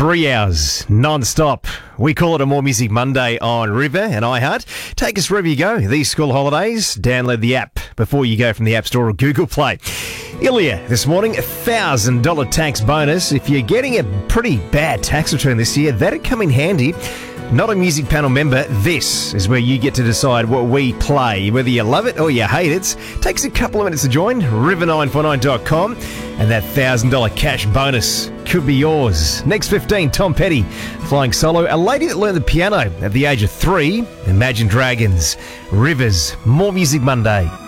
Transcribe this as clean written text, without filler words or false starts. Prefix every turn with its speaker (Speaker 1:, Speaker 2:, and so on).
Speaker 1: 3 hours non-stop. We call it a More Music Monday on River and iHeart. Take us wherever you go. These school holidays, download the app before you go from the App Store or Google Play. Ilya, this morning, $1,000 tax bonus. If you're getting a pretty bad tax return this year, that'd come in handy. Not a music panel member, this is where you get to decide what we play. Whether you love it or you hate it, takes a couple of minutes to join, river949.com, and that $1,000 cash bonus could be yours. Next 15, Tom Petty, flying solo. A lady that learned the piano at the age of 3, Imagine Dragons. Rivers, More Music Monday.